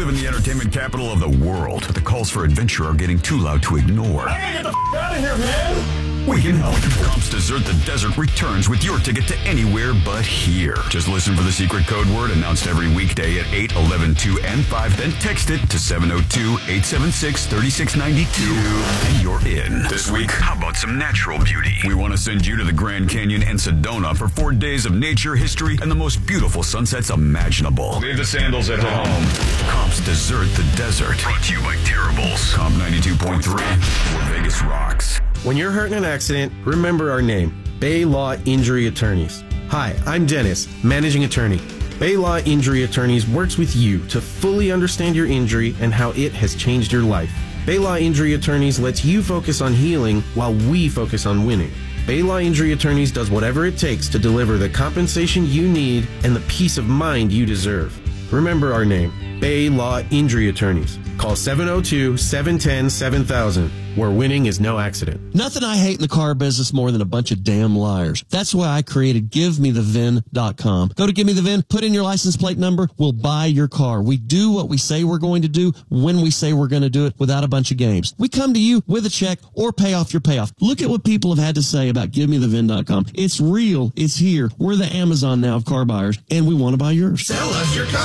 live in the entertainment capital of the world, but the calls for adventure are getting too loud to ignore. I gotta get the out of here, man! We can help. Comp's Dessert the Desert returns with your ticket to anywhere but here. Just listen for the secret code word announced every weekday at 8, 11, 2, and 5. Then text it to 702-876-3692, and you're in. This week, how about some natural beauty? We want to send you to the Grand Canyon and Sedona for 4 days of nature, history, and the most beautiful sunsets imaginable. Leave the sandals at home. Comp's Dessert the Desert. Brought to you by Terribles. Comp 92.3, where Vegas rocks. When you're hurt in an accident, remember our name, Bay Law Injury Attorneys. Hi, I'm Dennis, Managing Attorney. Bay Law Injury Attorneys works with you to fully understand your injury and how it has changed your life. Bay Law Injury Attorneys lets you focus on healing while we focus on winning. Bay Law Injury Attorneys does whatever it takes to deliver the compensation you need and the peace of mind you deserve. Remember our name, Bay Law Injury Attorneys. Call 702-710-7000, where winning is no accident. Nothing I hate in the car business more than a bunch of damn liars. That's why I created GiveMeTheVIN.com. Go to Give Me the VIN, put in your license plate number, we'll buy your car. We do what we say we're going to do when we say we're going to do it without a bunch of games. We come to you with a check or pay off your payoff. Look at what people have had to say about GiveMeTheVIN.com. It's real. It's here. We're the Amazon now of car buyers, and we want to buy yours. Sell us your car!